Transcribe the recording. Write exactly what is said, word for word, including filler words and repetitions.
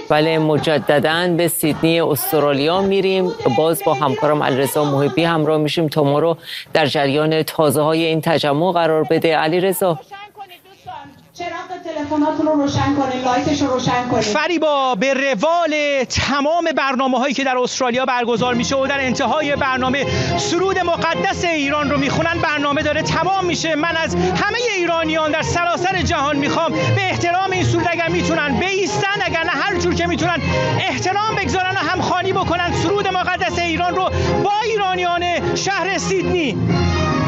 بله، مجدداً به سیدنی استرالیا میریم. باز با همکارم علیرضا محبی همراه میشیم تا ما رو در جریان تازه های این تجمع قرار بده. علیرضا، چراغ تلفناتون رو روشن کنید، لایتش رو روشن کنید. فریبا، به روال تمام برنامه هایی که در استرالیا برگزار میشه و در انتهای برنامه سرود مقدس ایران رو میخونن، برنامه داره تمام میشه. من از همه ایرانیان در سراسر جهان میخوام به احترام این سرود اگر میتونن بایستن، اگر نه هر جور که میتونن احترام بگذارن و همخوانی بکنن سرود مقدس ایران رو با ایرانیان شهر سیدنی.